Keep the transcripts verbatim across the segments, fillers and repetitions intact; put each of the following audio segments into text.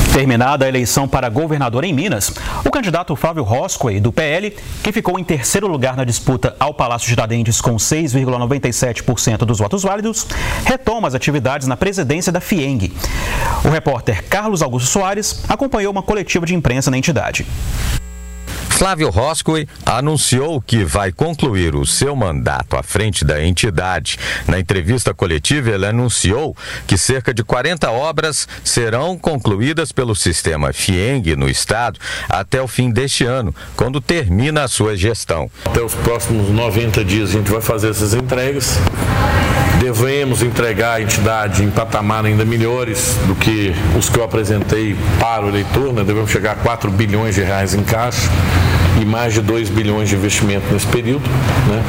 Terminada a eleição para governador em Minas, o candidato Flávio Roscoe, do P L, que ficou em terceiro lugar na disputa ao Palácio Tiradentes com seis vírgula noventa e sete por cento dos votos válidos, retoma as atividades na presidência da FIENG. O repórter Carlos Augusto Soares acompanhou uma coletiva de imprensa na entidade. Flávio Roscoe anunciou que vai concluir o seu mandato à frente da entidade. Na entrevista coletiva, ele anunciou que cerca de quarenta obras serão concluídas pelo sistema FIENG no estado até o fim deste ano, quando termina a sua gestão. Até os próximos noventa dias a gente vai fazer essas entregas. Devemos entregar a entidade em patamar ainda melhores do que os que eu apresentei para o eleitor, né? Devemos chegar a quatro bilhões de reais em caixa e mais de dois bilhões de investimento nesse período, né?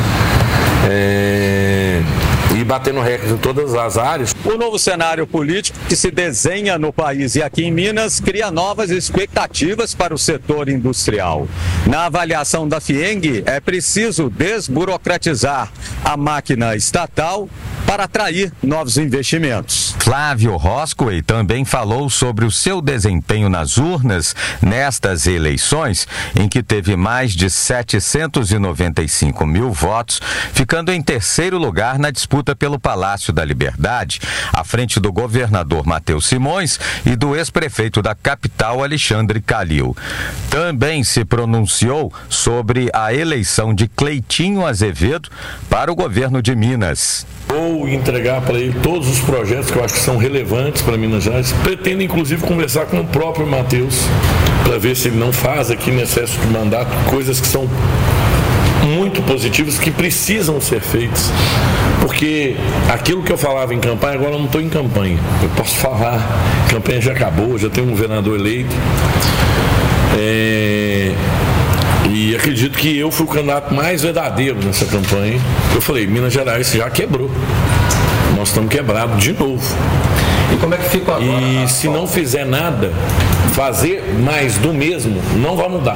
É... e batendo recorde em todas as áreas. O novo cenário político que se desenha no país e aqui em Minas cria novas expectativas para o setor industrial. Na avaliação da FIENG, é preciso desburocratizar a máquina estatal para atrair novos investimentos. Flávio Roscoe também falou sobre o seu desempenho nas urnas nestas eleições, em que teve mais de setecentos e noventa e cinco mil votos, ficando em terceiro lugar na disputa pelo Palácio da Liberdade, à frente do governador Matheus Simões e do ex-prefeito da capital, Alexandre Calil. Também se pronunciou sobre a eleição de Cleitinho Azevedo para o governo de Minas. Vou entregar para ele todos os projetos que eu acho que são relevantes para Minas Gerais. Pretendo, inclusive, conversar com o próprio Matheus para ver se ele não faz aqui no excesso de mandato coisas que são muito positivas, que precisam ser feitas. Porque aquilo que eu falava em campanha, agora eu não estou em campanha. Eu posso falar, a campanha já acabou, já tem um governador eleito. É... E acredito que eu fui o candidato mais verdadeiro nessa campanha. Eu falei, Minas Gerais já quebrou. Nós estamos quebrados de novo. E como é que fica agora? E se não fizer nada, fazer mais do mesmo, não vai mudar.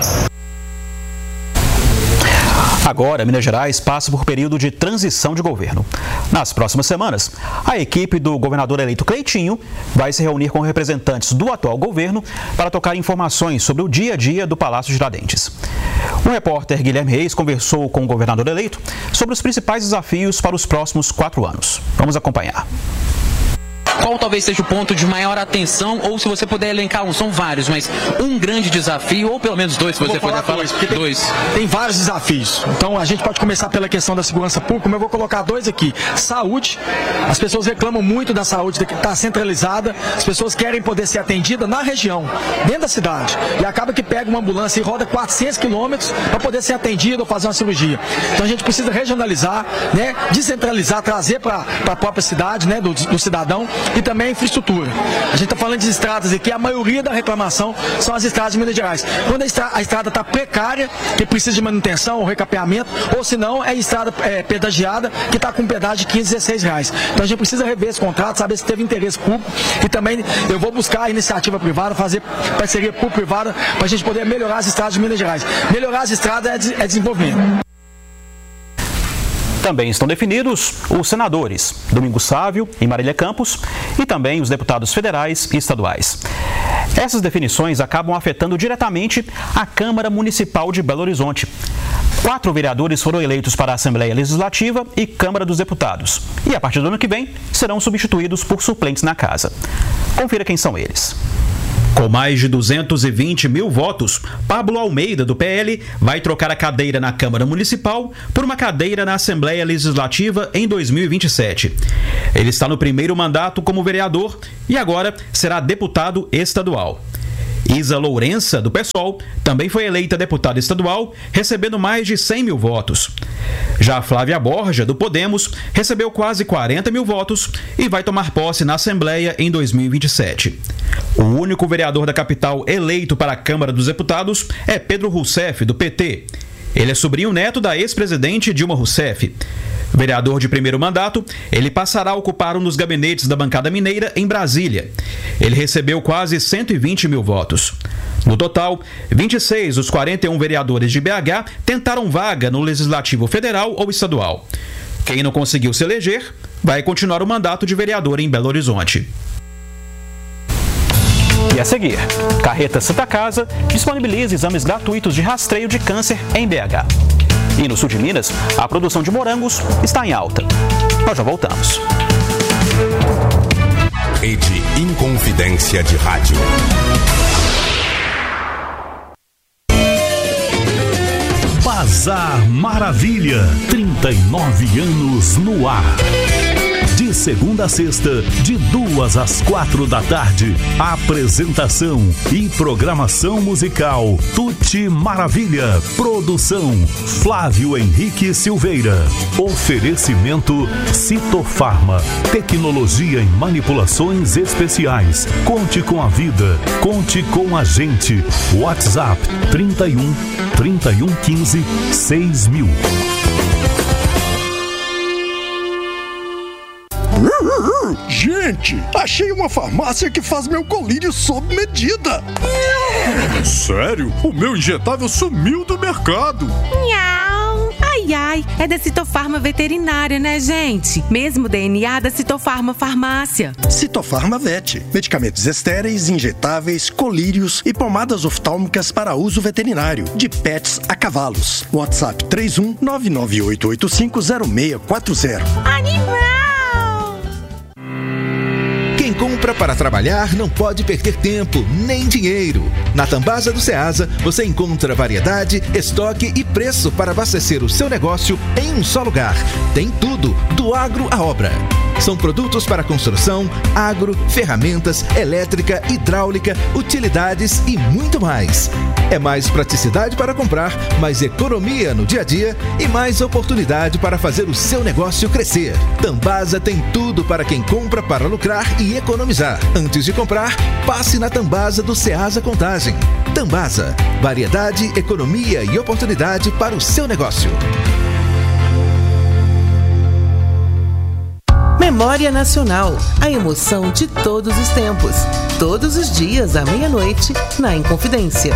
Agora, Minas Gerais passa por período de transição de governo. Nas próximas semanas, a equipe do governador eleito Cleitinho vai se reunir com representantes do atual governo para trocar informações sobre o dia a dia do Palácio Tiradentes. O repórter Guilherme Reis conversou com o governador eleito sobre os principais desafios para os próximos quatro anos. Vamos acompanhar. Qual talvez seja o ponto de maior atenção, ou se você puder elencar um, são vários, mas um grande desafio, ou pelo menos dois, se você puder falar. Dois, porque tem, dois. tem vários desafios. Então a gente pode começar pela questão da segurança pública, mas eu vou colocar dois aqui. Saúde, as pessoas reclamam muito da saúde, que está centralizada, as pessoas querem poder ser atendidas na região, dentro da cidade, e acaba que pega uma ambulância e roda quatrocentos quilômetros para poder ser atendido ou fazer uma cirurgia. Então a gente precisa regionalizar, né, descentralizar, trazer para a própria cidade, né, do, do cidadão, e também a infraestrutura. A gente está falando de estradas aqui, a maioria da reclamação são as estradas de Minas Gerais. Quando a estrada, a estrada está precária, que precisa de manutenção ou recapeamento, ou se não, é estrada é, pedagiada, que está com pedágio de quinze, dezesseis reais. Então a gente precisa rever esse contrato, saber se teve interesse público, e também eu vou buscar a iniciativa privada, fazer parceria público-privada, para a gente poder melhorar as estradas de Minas Gerais. Melhorar as estradas é, é desenvolvimento. Também estão definidos os senadores Domingos Sávio e Marília Campos e também os deputados federais e estaduais. Essas definições acabam afetando diretamente a Câmara Municipal de Belo Horizonte. Quatro vereadores foram eleitos para a Assembleia Legislativa e Câmara dos Deputados e, a partir do ano que vem, serão substituídos por suplentes na casa. Confira quem são eles. Com mais de duzentos e vinte mil votos, Pablo Almeida, do P L, vai trocar a cadeira na Câmara Municipal por uma cadeira na Assembleia Legislativa em dois mil e vinte e sete. Ele está no primeiro mandato como vereador e agora será deputado estadual. Isa Lourença, do PSOL, também foi eleita deputada estadual, recebendo mais de cem mil votos. Já Flávia Borja, do Podemos, recebeu quase quarenta mil votos e vai tomar posse na Assembleia em dois mil e vinte e sete. O único vereador da capital eleito para a Câmara dos Deputados é Pedro Rousseff, do P T. Ele é sobrinho neto da ex-presidente Dilma Rousseff. Vereador de primeiro mandato, ele passará a ocupar um dos gabinetes da bancada mineira em Brasília. Ele recebeu quase cento e vinte mil votos. No total, vinte e seis dos quarenta e um vereadores de B H tentaram vaga no Legislativo Federal ou Estadual. Quem não conseguiu se eleger, vai continuar o mandato de vereador em Belo Horizonte. E a seguir, Carreta Santa Casa disponibiliza exames gratuitos de rastreio de câncer em B H. E no sul de Minas, a produção de morangos está em alta. Nós já voltamos. Rede Inconfidência de Rádio. Bazar Maravilha, trinta e nove anos no ar. De segunda a sexta, de duas às quatro da tarde. Apresentação e programação musical Tuti Maravilha. Produção Flávio Henrique Silveira. Oferecimento Citofarma. Tecnologia em manipulações especiais. Conte com a vida. Conte com a gente. WhatsApp trinta e um, trinta e um quinze, seis mil. Gente, achei uma farmácia que faz meu colírio sob medida. Sério? O meu injetável sumiu do mercado. Nhau. Ai, ai, é da Citofarma Veterinária, né, gente? Mesmo D N A da Citofarma Farmácia. Citofarma Vet. Medicamentos estéreis, injetáveis, colírios e pomadas oftálmicas para uso veterinário. De pets a cavalos. WhatsApp três um nove nove oito oito cinco zero seis quatro zero. Animal! Quem compra para trabalhar não pode perder tempo, nem dinheiro. Na Tambasa do Ceasa, você encontra variedade, estoque e preço para abastecer o seu negócio em um só lugar. Tem tudo, do agro à obra. São produtos para construção, agro, ferramentas, elétrica, hidráulica, utilidades e muito mais. É mais praticidade para comprar, mais economia no dia a dia e mais oportunidade para fazer o seu negócio crescer. Tambasa tem tudo para quem compra para lucrar e economizar. Antes de comprar, passe na Tambasa do Ceasa Contagem. Tambasa, variedade, economia e oportunidade para o seu negócio. Memória Nacional, a emoção de todos os tempos. Todos os dias à meia-noite, na Inconfidência.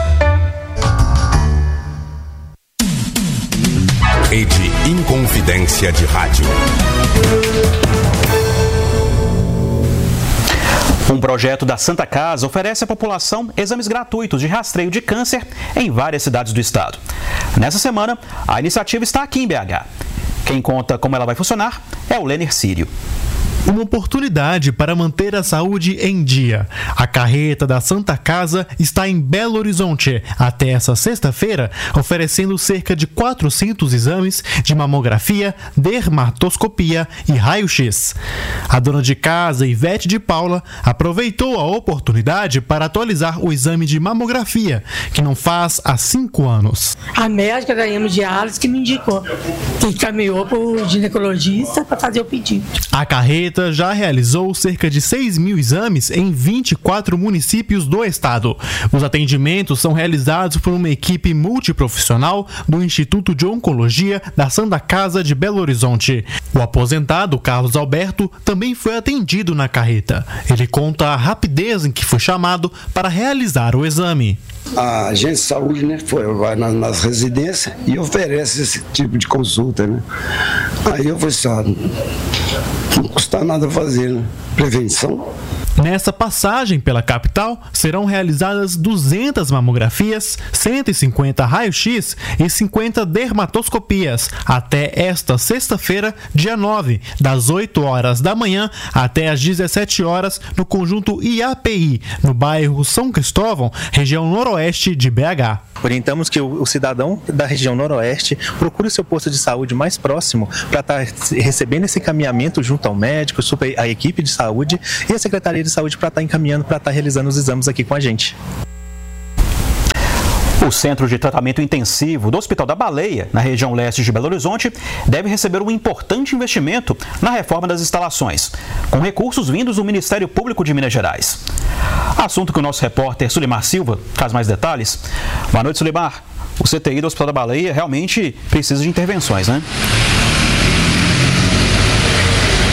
Rede Inconfidência de Rádio. Um projeto da Santa Casa oferece à população exames gratuitos de rastreio de câncer em várias cidades do estado. Nessa semana, a iniciativa está aqui em B H. Quem conta como ela vai funcionar é o Lêner Sírio. Uma oportunidade para manter a saúde em dia. A carreta da Santa Casa está em Belo Horizonte até essa sexta-feira, oferecendo cerca de quatrocentos exames de mamografia, dermatoscopia e raio-x. A dona de casa, Ivete de Paula, aproveitou a oportunidade para atualizar o exame de mamografia, que não faz há cinco anos. A médica da hemodiálise que me indicou, que encaminhou para o ginecologista para fazer o pedido. A carreta já realizou cerca de seis mil exames em vinte e quatro municípios do estado. Os atendimentos são realizados por uma equipe multiprofissional do Instituto de Oncologia da Santa Casa de Belo Horizonte. O aposentado Carlos Alberto também foi atendido na carreta. Ele conta a rapidez em que foi chamado para realizar o exame. A agência de saúde, né, foi, vai nas, nas residências e oferece esse tipo de consulta, né? Aí eu falei assim, não custa nada fazer, né? Prevenção. Nessa passagem pela capital, serão realizadas duzentas mamografias, cento e cinquenta raios-x e cinquenta dermatoscopias até esta sexta-feira, dia nove, das oito horas da manhã até as dezessete horas, no conjunto I A P I, no bairro São Cristóvão, região noroeste de B H. Orientamos que o, o cidadão da região noroeste procure o seu posto de saúde mais próximo para estar recebendo esse encaminhamento junto ao médico, a equipe de saúde e a Secretaria de Saúde para estar encaminhando, para estar realizando os exames aqui com a gente. O Centro de Tratamento Intensivo do Hospital da Baleia, na região leste de Belo Horizonte, deve receber um importante investimento na reforma das instalações, com recursos vindos do Ministério Público de Minas Gerais. Assunto que o nosso repórter Sulimar Silva traz mais detalhes. Boa noite, Sulimar. O C T I do Hospital da Baleia realmente precisa de intervenções, né?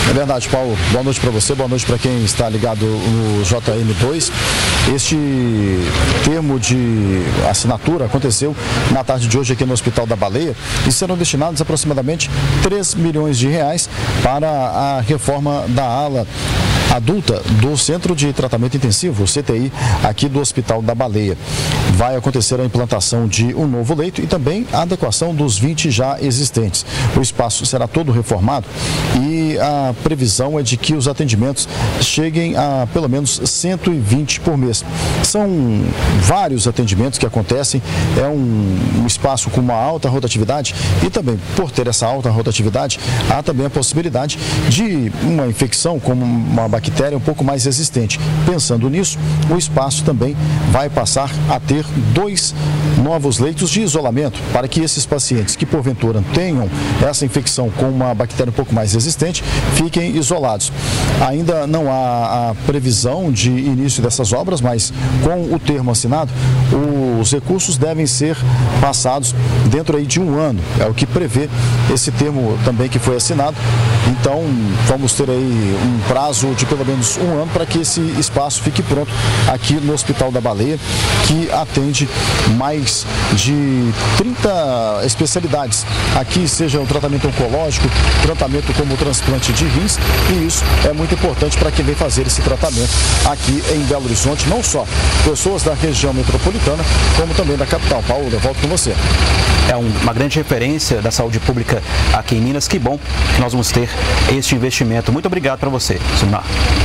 É verdade, Paulo. Boa noite para você, boa noite para quem está ligado no J M dois. Este termo de assinatura aconteceu na tarde de hoje aqui no Hospital da Baleia e serão destinados aproximadamente três milhões de reais para a reforma da ala adulta do Centro de Tratamento Intensivo, o C T I, aqui do Hospital da Baleia. Vai acontecer a implantação de um novo leito e também a adequação dos vinte já existentes. O espaço será todo reformado e a previsão é de que os atendimentos cheguem a pelo menos cento e vinte por mês. São vários atendimentos que acontecem, é um, um espaço com uma alta rotatividade e também, por ter essa alta rotatividade, há também a possibilidade de uma infecção como uma bactéria um pouco mais resistente. Pensando nisso, o espaço também vai passar a ter dois novos leitos de isolamento para que esses pacientes que porventura tenham essa infecção com uma bactéria um pouco mais resistente fiquem isolados. Ainda não há a previsão de início dessas obras, mas com o termo assinado, os recursos devem ser passados dentro aí de um ano. É o que prevê esse termo também que foi assinado. Então, vamos ter aí um prazo de pelo menos um ano para que esse espaço fique pronto aqui no Hospital da Baleia, que atende mais de trinta especialidades. Aqui seja o tratamento oncológico, tratamento como o transplante de rins, e isso é muito importante para quem vem fazer esse tratamento aqui em Belo Horizonte, não só pessoas da região metropolitana, como também da capital. Paulo, eu volto com você. É uma grande referência da saúde pública aqui em Minas. Que bom que nós vamos ter este investimento. Muito obrigado para você, Silmar.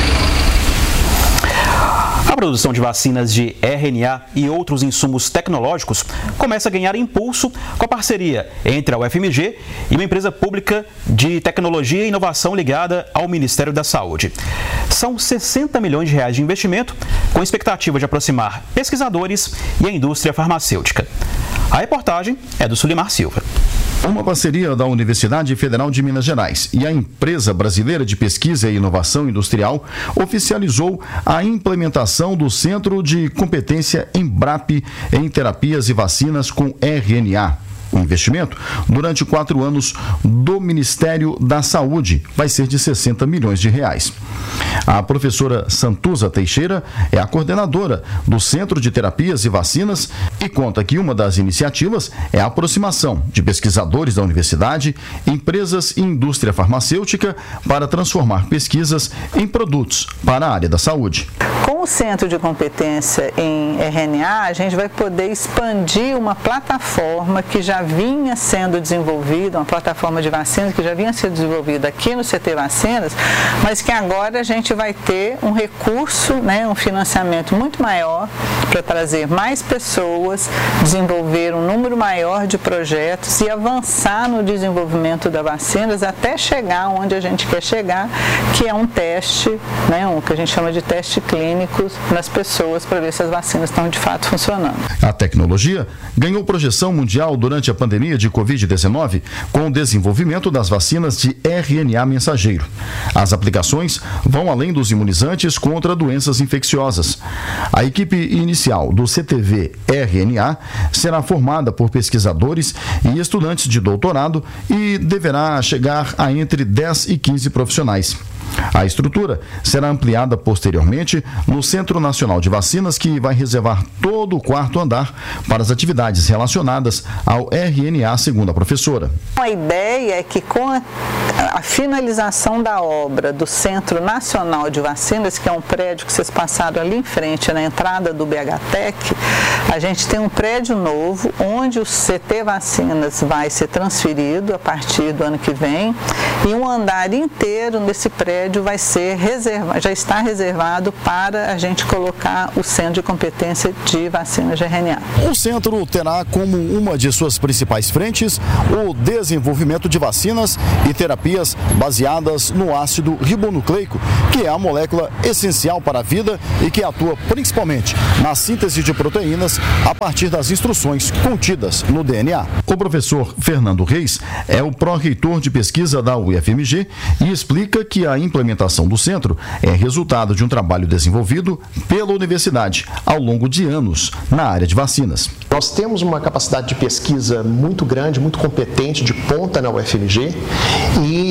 A produção de vacinas de R N A e outros insumos tecnológicos começa a ganhar impulso com a parceria entre a U F M G e uma empresa pública de tecnologia e inovação ligada ao Ministério da Saúde. São sessenta milhões de reais de investimento, com expectativa de aproximar pesquisadores e a indústria farmacêutica. A reportagem é do Sulimar Silva. Uma parceria da Universidade Federal de Minas Gerais e a Empresa Brasileira de Pesquisa e Inovação Industrial oficializou a implementação do Centro de Competência Embrap em Terapias e Vacinas com R N A. O investimento, durante quatro anos, do Ministério da Saúde, vai ser de sessenta milhões de reais. A professora Santuza Teixeira é a coordenadora do Centro de Terapias e Vacinas e conta que uma das iniciativas é a aproximação de pesquisadores da universidade, empresas e indústria farmacêutica para transformar pesquisas em produtos para a área da saúde. Com o Centro de Competência em R N A, a gente vai poder expandir uma plataforma que já vinha sendo desenvolvida, uma plataforma de vacinas que já vinha sendo desenvolvida aqui no C T Vacinas, mas que agora a gente vai ter um recurso, né, um financiamento muito maior para trazer mais pessoas, desenvolver um número maior de projetos e avançar no desenvolvimento das vacinas até chegar onde a gente quer chegar, que é um teste, né, um que a gente chama de teste clínico nas pessoas para ver se as vacinas estão de fato funcionando. A tecnologia ganhou projeção mundial durante a pandemia de covid dezenove com o desenvolvimento das vacinas de R N A mensageiro. As aplicações vão além dos imunizantes contra doenças infecciosas. A equipe inicial do C T V R N A será formada por pesquisadores e estudantes de doutorado e deverá chegar a entre dez e quinze profissionais. A estrutura será ampliada posteriormente no Centro Nacional de Vacinas, que vai reservar todo o quarto andar para as atividades relacionadas ao R N A, segundo a professora. A ideia é que com a, a finalização da obra do Centro Nacional de Vacinas, que é um prédio que vocês passaram ali em frente, na entrada do B H Tec, a gente tem um prédio novo, onde o C T Vacinas vai ser transferido a partir do ano que vem, e um andar inteiro nesse prédio vai ser reservado, já está reservado para a gente colocar o Centro de Competência de Vacinas de R N A. O centro terá como uma de suas principais frentes o desenvolvimento de vacinas e terapias baseadas no ácido ribonucleico, que é a molécula essencial para a vida e que atua principalmente na síntese de proteínas a partir das instruções contidas no D N A. O professor Fernando Reis é o pró-reitor de pesquisa da U F M G e explica que a implementação do centro é resultado de um trabalho desenvolvido pela universidade ao longo de anos na área de vacinas. Nós temos uma capacidade de pesquisa muito grande, muito competente, de ponta na U F M G, e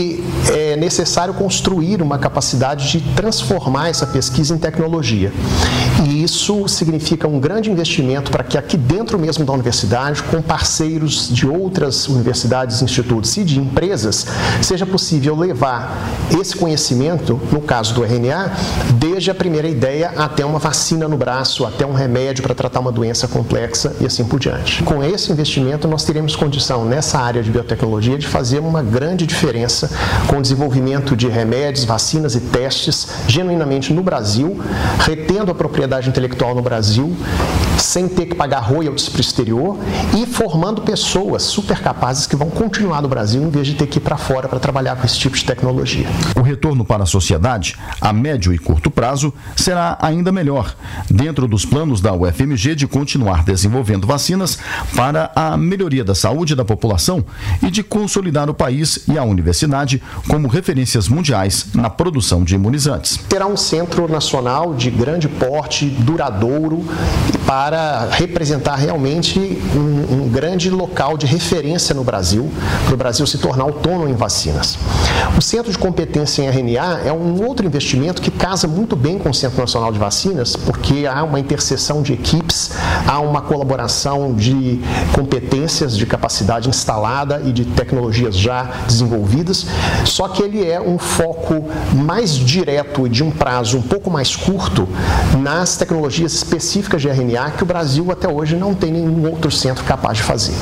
é necessário construir uma capacidade de transformar essa pesquisa em tecnologia. E isso significa um grande investimento para que aqui dentro mesmo da universidade, com parceiros de outras universidades, institutos e de empresas, seja possível levar esse conhecimento, no caso do R N A, desde a primeira ideia até uma vacina no braço, até um remédio para tratar uma doença complexa e assim por diante. Com esse investimento, nós teremos condição, nessa área de biotecnologia, de fazer uma grande diferença com o desenvolvimento de remédios, vacinas e testes genuinamente no Brasil, retendo a propriedade intelectual no Brasil, sem ter que pagar royalties para o exterior e formando pessoas super capazes que vão continuar no Brasil em vez de ter que ir para fora para trabalhar com esse tipo de tecnologia. O retorno para a sociedade, a médio e curto prazo, será ainda melhor, dentro dos planos da U F M G de continuar desenvolvendo vacinas para a melhoria da saúde da população e de consolidar o país e a universidade como referências mundiais na produção de imunizantes. Terá um centro nacional de grande porte, duradouro, para representar realmente um, um grande local de referência no Brasil, para o Brasil se tornar autônomo em vacinas. O Centro de Competência em R N A é um outro investimento que casa muito bem com o Centro Nacional de Vacinas, porque há uma interseção de equipes, há uma colaboração de competências, de capacidade instalada e de tecnologias já desenvolvidas, só que ele é um foco mais direto e de um prazo um pouco mais curto nas tecnologias específicas de R N A que o Brasil até hoje não tem nenhum outro centro capaz de fazer.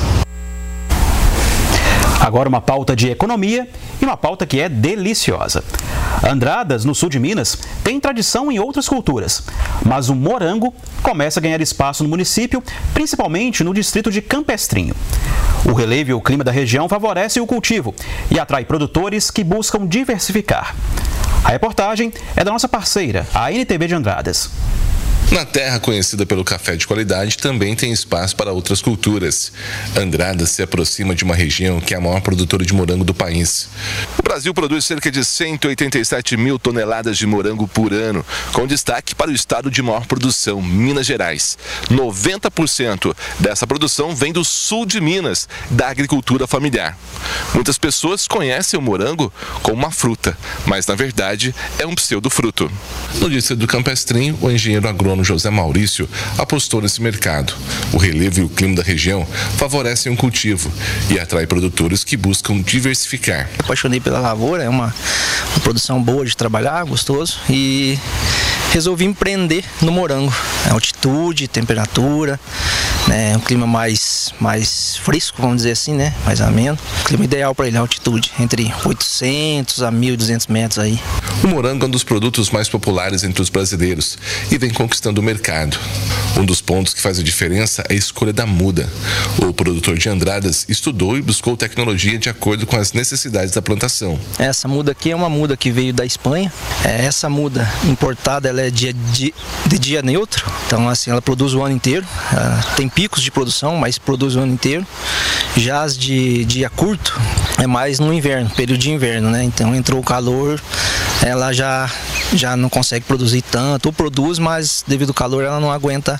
Agora uma pauta de economia e uma pauta que é deliciosa. Andradas, no sul de Minas, tem tradição em outras culturas, mas o morango começa a ganhar espaço no município, principalmente no distrito de Campestrinho. O relevo e o clima da região favorecem o cultivo e atrai produtores que buscam diversificar. A reportagem é da nossa parceira, a N T V de Andradas. Na terra conhecida pelo café de qualidade, também tem espaço para outras culturas. Andradas se aproxima de uma região que é a maior produtora de morango do país. O Brasil produz cerca de cento e oitenta e sete mil toneladas de morango por ano, com destaque para o estado de maior produção, Minas Gerais. noventa por cento dessa produção vem do sul de Minas, da agricultura familiar. Muitas pessoas conhecem o morango como uma fruta, mas na verdade é um pseudofruto. No distrito do Campestrinho, o engenheiro agrônomo José Maurício apostou nesse mercado. O relevo e o clima da região favorecem o cultivo e atrai produtores que buscam diversificar. Eu apaixonei pela lavoura, é uma, uma produção boa de trabalhar, gostoso, e resolvi empreender no morango. Altitude, temperatura, né, um clima mais, mais fresco, vamos dizer assim, né, mais ameno. O clima ideal para ele, a altitude, entre oitocentos a mil e duzentos metros aí. O morango é um dos produtos mais populares entre os brasileiros e vem conquistando o mercado. Um dos pontos que faz a diferença é a escolha da muda. O produtor de Andradas estudou e buscou tecnologia de acordo com as necessidades da plantação. Essa muda aqui é uma muda que veio da Espanha. Essa muda importada, ela é de, de, de dia neutro, então assim, ela produz o ano inteiro. Ela tem picos de produção, mas produz o ano inteiro. Já as de dia curto é mais no inverno, período de inverno, né? Então entrou o calor, ela já, já não consegue produzir tanto, ou produz, mas devido ao calor ela não aguenta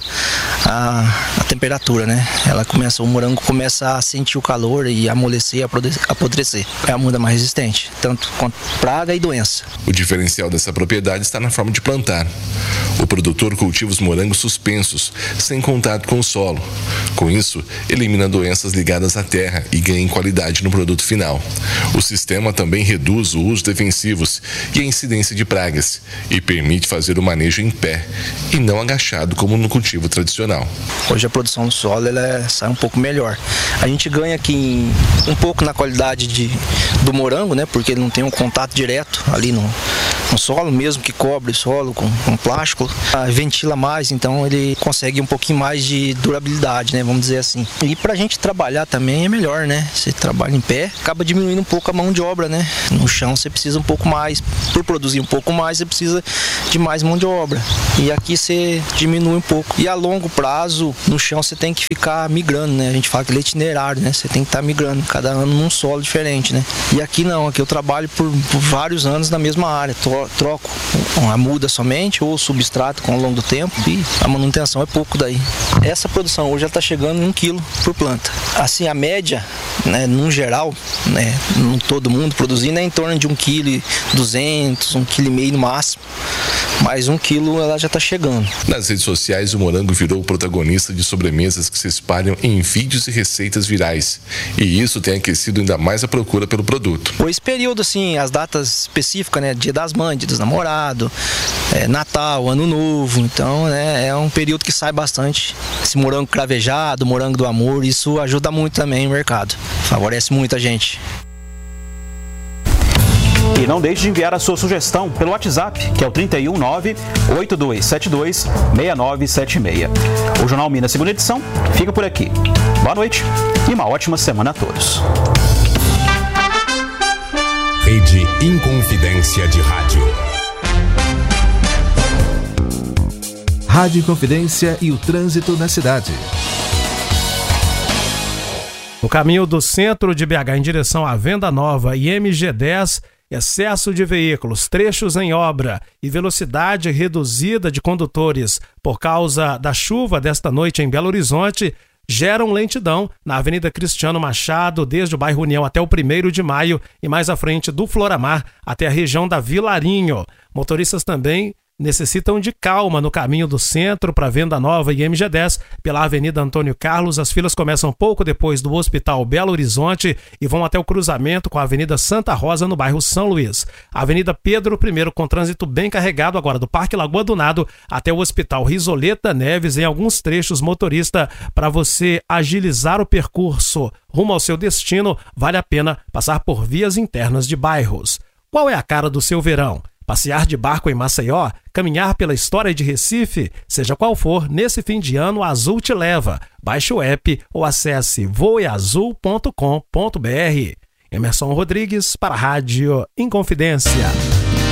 a, a temperatura, né? Ela começa, o morango começa a sentir o calor e amolecer, a apodrecer. É a muda mais resistente, tanto quanto praga e doença. O diferencial dessa propriedade está na forma de plantar. O produtor cultiva os morangos suspensos, sem contato com o solo. Com isso, elimina doenças ligadas à terra e ganha em qualidade no produto final. O sistema também reduz o uso de defensivos e a incidência de pragas e permite fazer o manejo em pé e não agachado como no cultivo tradicional. Hoje a produção do solo ela é, sai um pouco melhor. A gente ganha aqui em, um pouco na qualidade de, do morango, né? Porque ele não tem um contato direto ali no, no solo, mesmo que cobre o solo com, com plástico. Ah, ventila mais, então ele consegue um pouquinho mais de durabilidade, né? Vamos dizer assim. E pra gente trabalhar também é melhor, né? Você trabalha em pé, acaba diminuindo um pouco a mão de obra, né? No chão você precisa um pouco mais, por produzir um pouco mais, você precisa de mais mão de obra. E aqui você diminui um pouco. E a longo prazo, no chão você tem que ficar migrando, né? A gente fala que ele é itinerário, né? Você tem que estar migrando cada ano num solo diferente, né? E aqui não, aqui eu trabalho por, por vários anos na mesma área. Troco a muda somente ou o substrato com ao longo do tempo e a manutenção é pouco daí. Essa produção hoje está chegando em um quilo por planta. Assim, a média né, num geral, né, no todo mundo produzindo é em torno de um quilo e duzentos, um quilo e meio no máximo, mas um quilo ela já está chegando. Nas redes sociais, o morango virou o protagonista de sobremesas que se espalham em vídeos e receitas virais, e isso tem aquecido ainda mais a procura pelo produto. Por esse período, assim, as datas específicas, né, Dia das Mães, Dia dos Namorados, é, Natal, Ano Novo, então, né, é um período que sai bastante. Esse morango cravejado, morango do amor, isso ajuda muito também o mercado, favorece muito a gente. E não deixe de enviar a sua sugestão pelo WhatsApp, que é o trinta e um, nove oito dois sete dois, seis nove sete seis. O Jornal Minas, segunda edição, fica por aqui. Boa noite e uma ótima semana a todos. Rede Inconfidência de Rádio. Rádio Inconfidência e o trânsito na cidade. No caminho do centro de B H em direção à Venda Nova e M G dez, excesso de veículos, trechos em obra e velocidade reduzida de condutores por causa da chuva desta noite em Belo Horizonte geram lentidão na Avenida Cristiano Machado, desde o bairro União até o primeiro de maio e mais à frente do Floramar até a região da Vilarinho. Motoristas também necessitam de calma no caminho do centro para Venda Nova e M G dez pela Avenida Antônio Carlos. As filas começam pouco depois do Hospital Belo Horizonte e vão até o cruzamento com a Avenida Santa Rosa no bairro São Luís. A Avenida Pedro I com trânsito bem carregado agora do Parque Lagoa do Nado até o Hospital Risoleta Neves em alguns trechos. Motorista, para você agilizar o percurso rumo ao seu destino, vale a pena passar por vias internas de bairros. Qual é a cara do seu verão? Passear de barco em Maceió? Caminhar pela história de Recife? Seja qual for, nesse fim de ano a Azul te leva. Baixe o app ou acesse voe azul ponto com ponto br. Emerson Rodrigues para a Rádio Inconfidência.